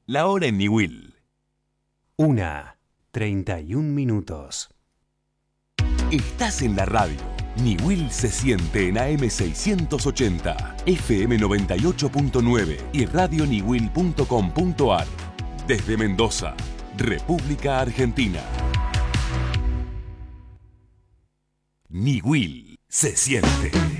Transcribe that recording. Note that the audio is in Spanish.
La hora en Niwil. 1:31. Estás en la radio. Niwil se siente en AM 680, FM 98.9 y radioniwil.com.ar. Desde Mendoza, República Argentina. Niwil se siente.